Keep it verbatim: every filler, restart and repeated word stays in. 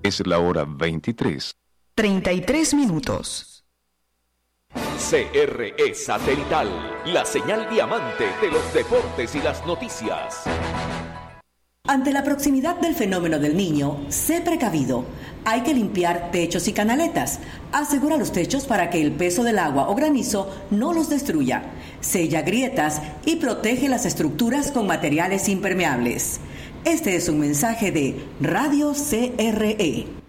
Es la hora veintitrés. treinta y tres minutos. C R E Satelital, la señal diamante de los deportes y las noticias. Ante la proximidad del fenómeno del Niño, sé precavido. Hay que limpiar techos y canaletas. Asegura los techos para que el peso del agua o granizo no los destruya. Sella grietas y protege las estructuras con materiales impermeables. Este es un mensaje de Radio C R E.